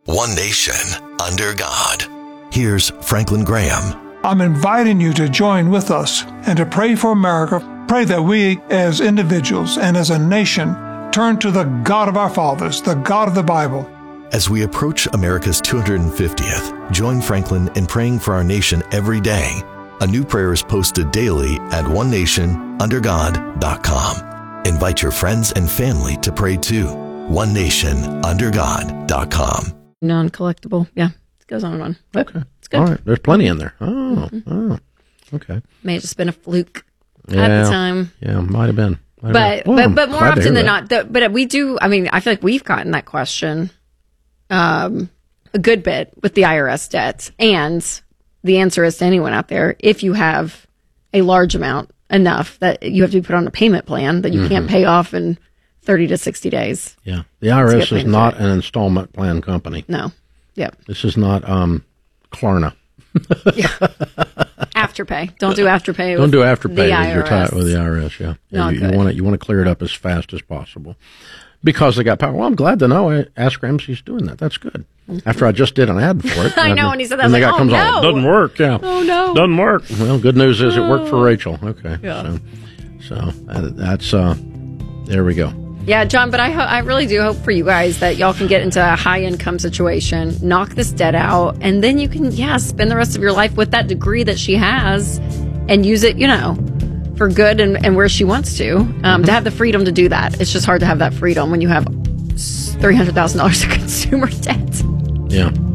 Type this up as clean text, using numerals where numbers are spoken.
One nation under God. Here's Franklin Graham. I'm inviting you to join with us and to pray for America. Pray that we as individuals and as a nation turn to the God of our fathers, the God of the Bible. As we approach America's 250th, join Franklin in praying for our nation every day. A new prayer is posted daily at onenationundergod.com. Invite your friends and family to pray too. onenationundergod.com. Non-collectible. Yeah, it goes on and on. Okay. It's good. All right. There's plenty in there. Oh, okay. May have just been a fluke at the time. Yeah, might have been. But more often than not, but we do, I mean, I feel like we've gotten that question a good bit with the IRS debt. And the answer is to anyone out there, if you have a large amount, enough that you have to be put on a payment plan that you can't pay off in 30 to 60 days. Yeah. The IRS is not an installment plan company. No. Yep. This is not Klarna. Yeah. Afterpay. Don't do Afterpay. Don't do Afterpay with the IRS. Yeah. Not good. You want to clear it up as fast as possible because they got power. Well, I'm glad to know Ask Ramsey's doing that. That's good. After I just did an ad for it. I know, and he said that. I was like, oh, no. Doesn't work. Yeah. Oh, no. Doesn't work. Well, good news is it worked for Rachel. Okay. Yeah. So that's there we go. Yeah, John, but I really do hope for you guys that y'all can get into a high-income situation, knock this debt out, and then you can, spend the rest of your life with that degree that she has and use it, for good and where she wants to have the freedom to do that. It's just hard to have that freedom when you have $300,000 of consumer debt. Yeah.